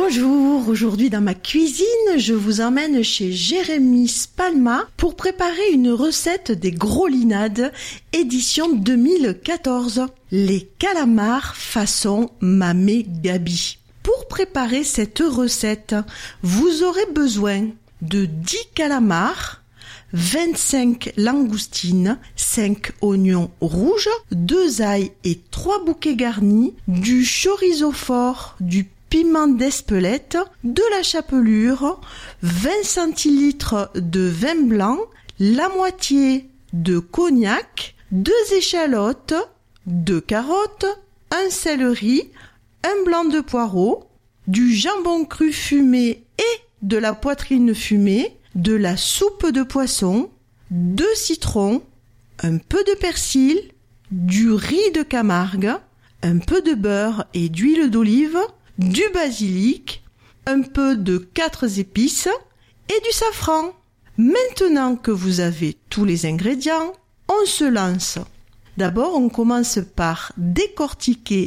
Bonjour, aujourd'hui dans ma cuisine, je vous emmène chez Jérémy Spalma pour préparer une recette des Grolinades, édition 2014. Les calamars façon Mamé Gabi. Pour préparer cette recette, vous aurez besoin de 10 calamars, 25 langoustines, 5 oignons rouges, 2 ails et 3 bouquets garnis, du chorizo fort, du piment d'Espelette, de la chapelure, 20 centilitres de vin blanc, la moitié de cognac, 2 échalotes, 2 carottes, un céleri, un blanc de poireau, du jambon cru fumé et de la poitrine fumée, de la soupe de poisson, 2 citrons, un peu de persil, du riz de Camargue, un peu de beurre et d'huile d'olive, du basilic, un peu de 4 épices et du safran. Maintenant que vous avez tous les ingrédients, on se lance. D'abord, on commence par décortiquer